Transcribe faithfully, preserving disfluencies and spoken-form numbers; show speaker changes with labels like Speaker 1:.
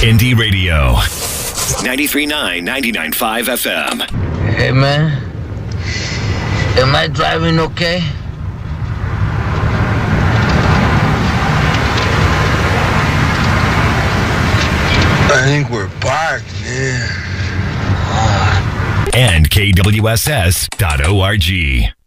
Speaker 1: Indie Radio. ninety-three point nine, ninety-nine point five F M.
Speaker 2: Hey, man. Am I driving okay?
Speaker 3: I think we're parked, man.
Speaker 1: And K W S S dot org.